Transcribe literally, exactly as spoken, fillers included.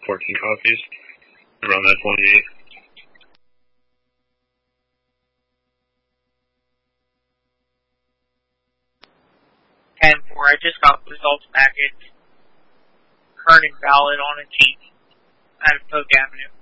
fourteen copies. Around that twenty-eight. ten four, I just got results package. Current and valid on a Jeep out of Polk Avenue.